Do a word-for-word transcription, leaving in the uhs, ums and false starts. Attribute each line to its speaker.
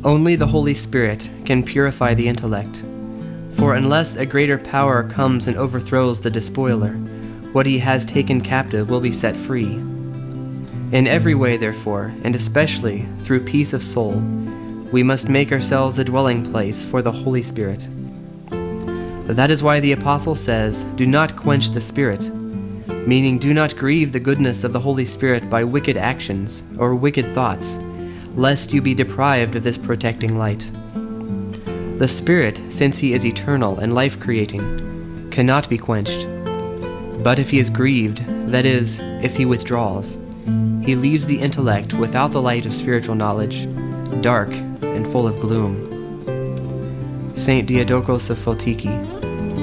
Speaker 1: Only the Holy Spirit can purify the intellect, for unless a greater power comes and overthrows the despoiler, what he has taken captive will be set free. In every way, therefore, and especially through peace of soul, we must make ourselves a dwelling place for the Holy Spirit. That is why the Apostle says, "Do not quench the Spirit," meaning do not grieve the goodness of the Holy Spirit by wicked actions or wicked thoughts, lest you be deprived of this protecting light. The Spirit, since he is eternal and life-creating, cannot be quenched. But if he is grieved, that is, if he withdraws, he leaves the intellect without the light of spiritual knowledge, dark and full of gloom. Saint Diadochos of Photiki.